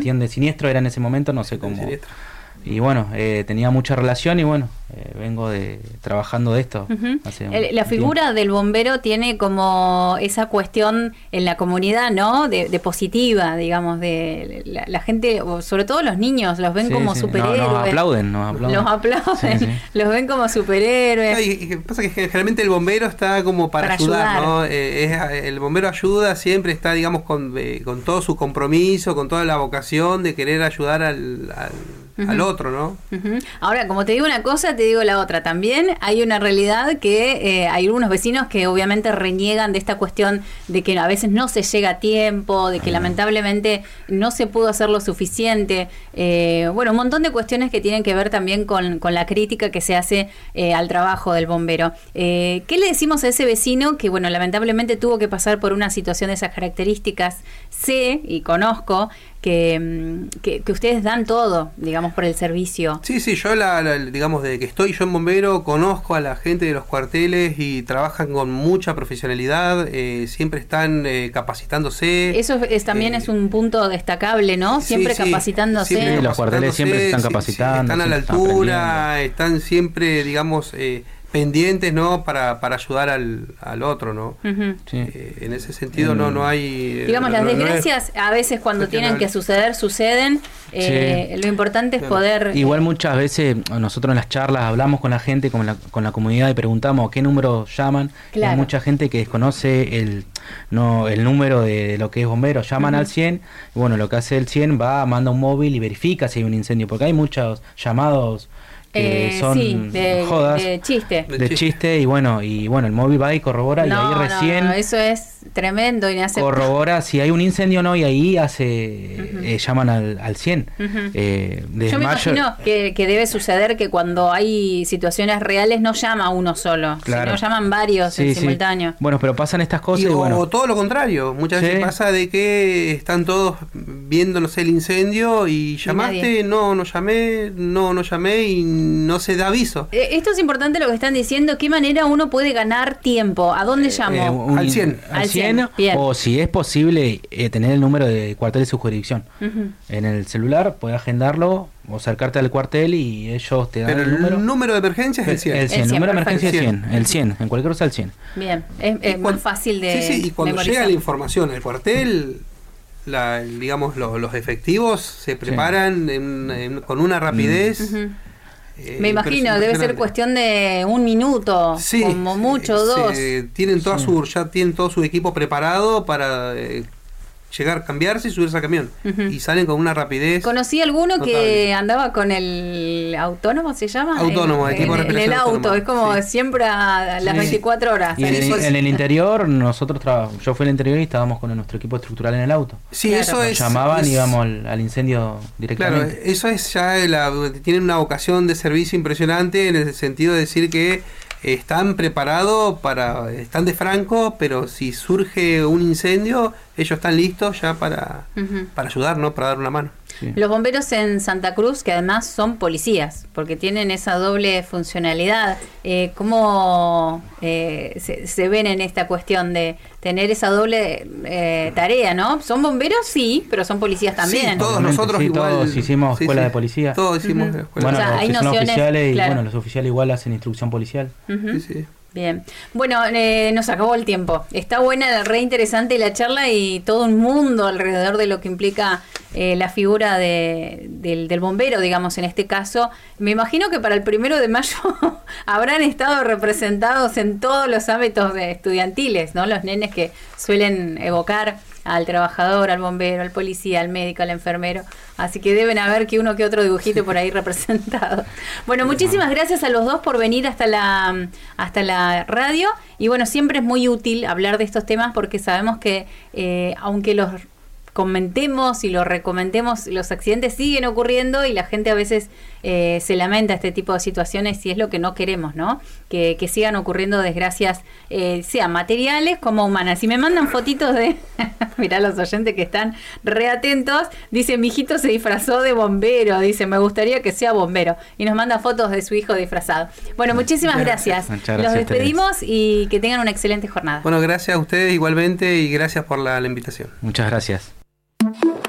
gestión de siniestro era en ese momento, no sé cómo. Y bueno, tenía mucha relación y bueno, vengo trabajando de esto. La figura del bombero tiene como esa cuestión en la comunidad, ¿no? De positiva, digamos, de la gente, sobre todo los niños, los ven como superhéroes. Nos aplauden. Sí. Los ven como superhéroes. Y pasa que generalmente el bombero está como para ayudar, ¿no? El bombero ayuda, siempre está, digamos, con todo su compromiso, con toda la vocación de querer ayudar al otro, ¿no? Ahora, como te digo una cosa, te digo la otra. También hay una realidad que hay algunos vecinos que obviamente reniegan de esta cuestión de que a veces no se llega a tiempo, de que lamentablemente no se pudo hacer lo suficiente. Bueno, un montón de cuestiones que tienen que ver también con la crítica que se hace al trabajo del bombero. ¿Qué le decimos a ese vecino que, bueno, lamentablemente tuvo que pasar por una situación de esas características? Sé y conozco que ustedes dan todo, digamos, por el servicio. Sí, yo digamos, desde que estoy yo en bombero, conozco a la gente de los cuarteles y trabajan con mucha profesionalidad, siempre están capacitándose. Eso también es un punto destacable, ¿no? Siempre capacitándose. Siempre los cuarteles siempre se están capacitando. Están a la altura, están siempre, digamos, pendientes, ¿no? Para ayudar al otro, ¿no? En ese sentido no hay... digamos, las desgracias a veces cuando tienen que suceden. Lo importante es poder... Igual muchas veces nosotros en las charlas hablamos con la gente, con la comunidad y preguntamos qué número llaman. Claro. Hay mucha gente que desconoce el número de lo que es bombero. Llaman al 100 y bueno, lo que hace el 100 manda un móvil y verifica si hay un incendio, porque hay muchos llamados son jodas de chiste y bueno el móvil va y corrobora y ahí recién eso es tremendo y hace corrobora si hay un incendio o no y ahí llaman al 100. Yo me imagino que debe suceder que cuando hay situaciones reales no llama uno solo, sino llaman varios en simultáneo. Bueno, pero pasan estas cosas o todo lo contrario, muchas veces pasa de que están todos viendo, no sé, el incendio y llamaste, no llamé y no se da aviso. Esto es importante lo que están diciendo. ¿Qué manera uno puede ganar tiempo? ¿A dónde llamo? Al 100. Al 100 o si es posible tener el número de cuartel de su jurisdicción. En el celular puedes agendarlo o acercarte al cuartel y ellos te dan el número. El número de emergencia es el 100. El 100, el número de emergencia es 100. El 100, en cualquier cosa el 100. Bien, es muy fácil de y cuando memorizar. llega la información al cuartel, digamos, los efectivos se preparan con una rapidez. Me imagino, debe ser cuestión de un minuto, como mucho, 2. Tienen ya tienen todo su equipo preparado para llegar, cambiarse y subirse al camión. Y salen con una rapidez. Conocí alguno que andaba con el autónomo, ¿se llama? Autónomo, en el auto, autónomo. Es como siempre a las 24 horas. Y en el interior, nosotros yo fui al interior y estábamos con nuestro equipo estructural en el auto. Sí, claro. Eso es. Llamaban y íbamos al incendio directamente. Claro, eso es ya tienen una vocación de servicio impresionante en el sentido de decir que están preparados están de franco, pero si surge un incendio, ellos están listos ya para ayudar, ¿no? Para dar una mano. Sí. Los bomberos en Santa Cruz, que además son policías, porque tienen esa doble funcionalidad, ¿cómo se ven en esta cuestión de tener esa doble tarea, ¿no? Son bomberos, sí, pero son policías también. Sí, todos nosotros igual. Todos hicimos escuela de policía. Todos hicimos escuela. Bueno, o sea, hay nociones, oficiales, claro. y bueno, los oficiales igual hacen instrucción policial. Sí. Bien, bueno, nos acabó el tiempo. Está buena, re interesante la charla y todo un mundo alrededor de lo que implica la figura del bombero, digamos, en este caso. Me imagino que para el 1 de mayo habrán estado representados en todos los ámbitos estudiantiles, ¿no? Los nenes que suelen evocar al trabajador, al bombero, al policía, al médico, al enfermero. Así que deben haber que uno que otro dibujito por ahí representado. Bueno, muchísimas gracias a los dos por venir hasta la radio. Y bueno, siempre es muy útil hablar de estos temas porque sabemos que aunque los comentemos y lo recomendemos, los accidentes siguen ocurriendo y la gente a veces se lamenta este tipo de situaciones y es lo que no queremos, ¿no? Que sigan ocurriendo desgracias, sean materiales como humanas. Si me mandan fotitos de... mirá los oyentes que están re atentos, dice, mi hijito se disfrazó de bombero, dice, me gustaría que sea bombero. Y nos manda fotos de su hijo disfrazado. Bueno, muchísimas gracias. Los despedimos y que tengan una excelente jornada. Bueno, gracias a ustedes igualmente y gracias por la invitación. Muchas gracias.